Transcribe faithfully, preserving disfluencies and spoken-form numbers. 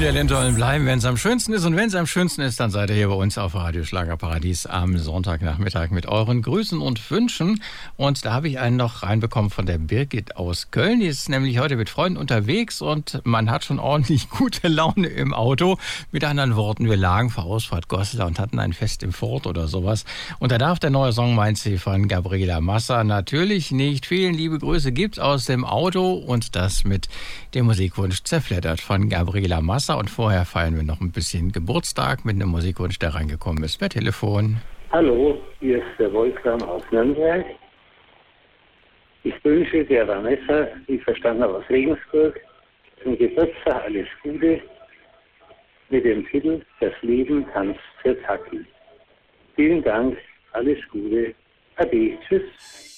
Julia Lindholm bleiben, wenn es am schönsten ist. Und wenn es am schönsten ist, dann seid ihr hier bei uns auf Radio Schlagerparadies am Sonntagnachmittag mit euren Grüßen und Wünschen. Und da habe ich einen noch reinbekommen von der Birgit aus Köln. Die ist nämlich heute mit Freunden unterwegs und man hat schon ordentlich gute Laune im Auto. Mit anderen Worten, wir lagen vor Ausfahrt Goslar und hatten ein Fest im Fort oder sowas. Und da darf der neue Song, meint sie, von Gabriela Massa natürlich nicht fehlen. Liebe Grüße gibt's aus dem Auto und das mit dem Musikwunsch Zerfleddert von Gabriela Massa. Und vorher feiern wir noch ein bisschen Geburtstag mit einem Musikwunsch, der reingekommen ist per Telefon. Hallo, hier ist der Wolfgang aus Nürnberg. Ich wünsche der Vanessa, die verstanden aus Regensburg, zum Geburtstag alles Gute mit dem Titel Das Leben tanzt für Taki. Vielen Dank, alles Gute, ade, tschüss.